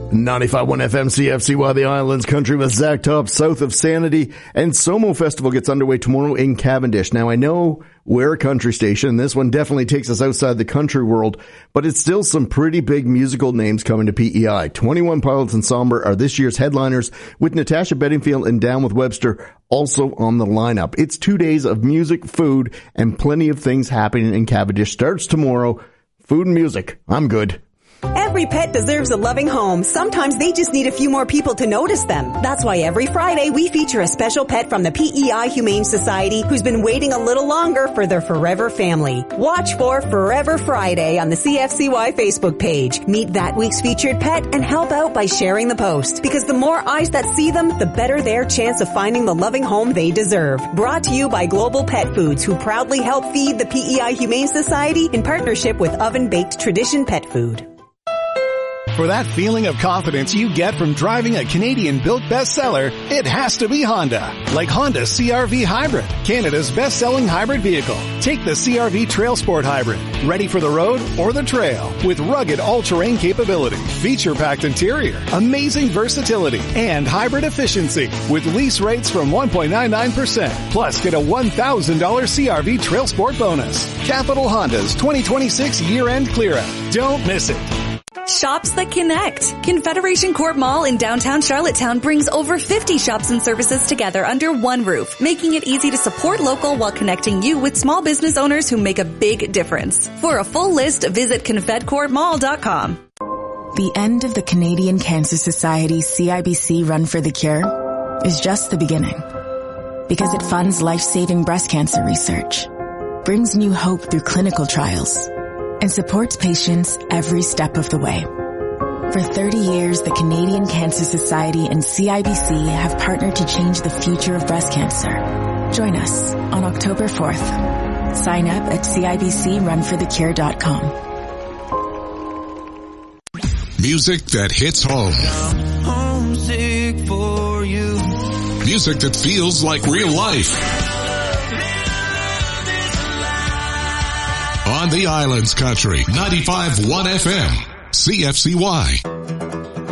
95.1 FM CFCY, the Islands Country with Zach Top, south of Sanity, and Somo Festival gets underway tomorrow in Cavendish. Now, I know we're a country station, and this one definitely takes us outside the country world, but it's still some pretty big musical names coming to PEI. 21 Pilots Ensemble are this year's headliners, with Natasha Bedingfield and Down with Webster also on the lineup. It's 2 days of music, food, and plenty of things happening in Cavendish. Starts tomorrow. Food and music. I'm good. Every pet deserves a loving home. Sometimes they just need a few more people to notice them. That's why every Friday we feature a special pet from the PEI Humane Society who's been waiting a little longer for their forever family. Watch for Forever Friday on the CFCY Facebook page. Meet that week's featured pet and help out by sharing the post. Because the more eyes that see them, the better their chance of finding the loving home they deserve. Brought to you by Global Pet Foods, who proudly help feed the PEI Humane Society in partnership with Oven Baked Tradition Pet Food. For that feeling of confidence you get from driving a Canadian-built bestseller, it has to be Honda. Like Honda CR-V Hybrid, Canada's best-selling hybrid vehicle. Take the CR-V Trail Sport Hybrid, ready for the road or the trail, with rugged all-terrain capability, feature-packed interior, amazing versatility, and hybrid efficiency, with lease rates from 1.99%. Plus, get a $1,000 CR-V Trail Sport bonus. Capital Honda's 2026 year-end clear-out. Don't miss it. Shops that connect. Confederation Court Mall in downtown Charlottetown brings over 50 shops and services together under one roof, making it easy to support local while connecting you with small business owners who make a big difference. For a full list, visit confedcourtmall.com. The end of the Canadian Cancer Society CIBC Run for the Cure is just the beginning. Because it funds life-saving breast cancer research, brings new hope through clinical trials, and supports patients every step of the way. For 30 years, the Canadian Cancer Society and CIBC have partnered to change the future of breast cancer. Join us on October 4th. Sign up at CIBCRunForTheCure.com. Music that hits home. Homesick for you. Music that feels like real life. On the Islands Country, 95.1 FM, CFCY.